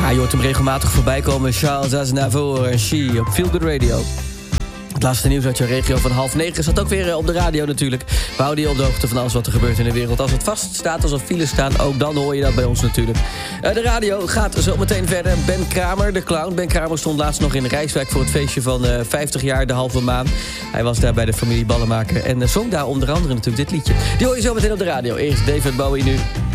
Ja, je hoort hem regelmatig voorbij komen. Charles Aznavour en She op Feel Good Radio. Het laatste nieuws uit je regio van 8:30 zat ook weer op de radio natuurlijk. We houden je op de hoogte van alles wat er gebeurt in de wereld. Als het vaststaat, als er files staan, ook dan hoor je dat bij ons natuurlijk. De radio gaat zo meteen verder. Ben Kramer, de clown. Ben Kramer stond laatst nog in Rijswijk voor het feestje van 50 jaar de halve maan. Hij was daar bij de familie Ballenmaker en zong daar onder andere natuurlijk dit liedje. Die hoor je zo meteen op de radio. Eerst David Bowie nu.